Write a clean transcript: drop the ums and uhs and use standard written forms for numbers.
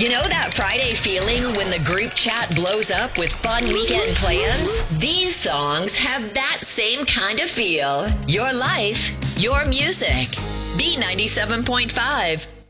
You know that Friday feeling when the group chat blows up with fun weekend plans? These songs have that same kind of feel. Your life, your music. B97.5.